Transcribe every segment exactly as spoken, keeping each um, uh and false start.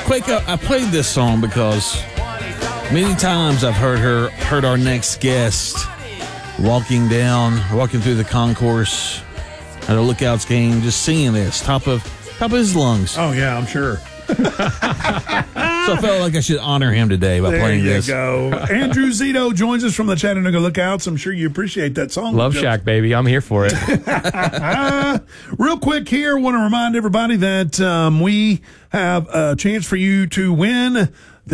Quake Up, I played this song because many times I've heard her, heard our next guest walking down, walking through the concourse at a Lookouts game, just singing this, top of top of his lungs. Oh, yeah, I'm sure. So I felt like I should honor him today by there playing you this. Go. Andrew Zito joins us from the Chattanooga Lookouts. I'm sure you appreciate that song. Love Shack, baby. I'm here for it. uh, real quick here, want to remind everybody that um, we have a chance for you to win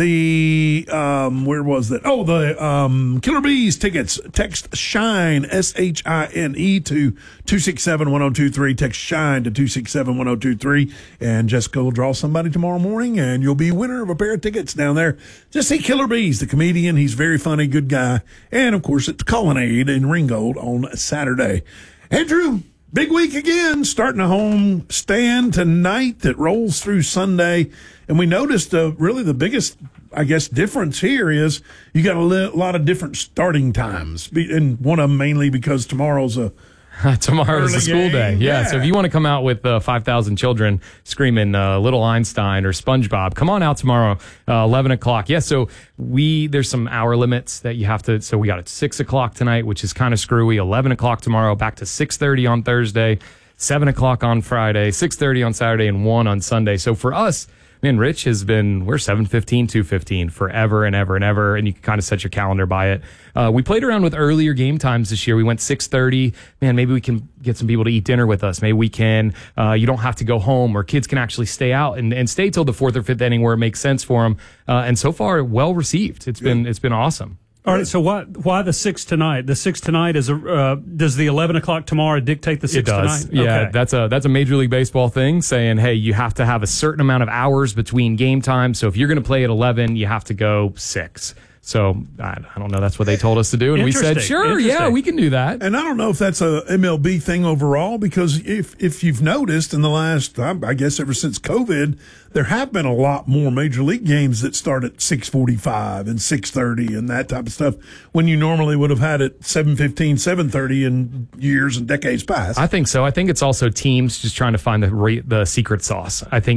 the, um, where was that? Oh, the um, Killer Bees tickets. Text SHINE, S H I N E, to two six seven, one oh two three. Text SHINE to two six seven, one oh two three. And Jessica will draw somebody tomorrow morning, and you'll be winner of a pair of tickets down there. Just see Killer Bees, the comedian. He's very funny, good guy. And, of course, it's Colonnade in Ringgold on Saturday. Andrew, big week again, starting a home stand tonight that rolls through Sunday. And we noticed uh, really the biggest, I guess, difference here is you got a li- lot of different starting times. Be- and one of them mainly because tomorrow's a Tomorrow's a school game. day. Yeah. Yeah. So if you want to come out with uh, five thousand children screaming uh, Little Einstein or SpongeBob, come on out tomorrow, uh, eleven o'clock. Yeah. So we, there's some hour limits that you have to, so we got it six o'clock tonight, which is kind of screwy, eleven o'clock tomorrow, back to six thirty on Thursday, seven o'clock on Friday, six thirty on Saturday, and one on Sunday. So for us, man, Rich has been, we're seven fifteen, two fifteen forever and ever and ever, and you can kind of set your calendar by it. Uh, we played around with earlier game times this year. We went six thirty. Man, maybe we can get some people to eat dinner with us. Maybe we can, uh, you don't have to go home, or kids can actually stay out and, and stay till the fourth or fifth inning where it makes sense for them. Uh, and so far, well received. It's been, it's been awesome. All right, so why why the six tonight? The six tonight is a uh, does the eleven o'clock tomorrow dictate the six it does. tonight? Yeah, Okay. that's a that's a Major League Baseball thing, saying, hey, you have to have a certain amount of hours between game time. So if you're going to play at eleven, you have to go six. So I, I don't know. That's what they told us to do, and we said, Interesting. sure, yeah, Interesting. we can do that. And I don't know if that's a M L B thing overall, because if if you've noticed in the last, I guess ever since COVID, there have been a lot more Major League games that start at six forty-five and six thirty and that type of stuff, when you normally would have had it seven fifteen, seven thirty in years and decades past. I think so. I think it's also teams just trying to find the re- the secret sauce. I think.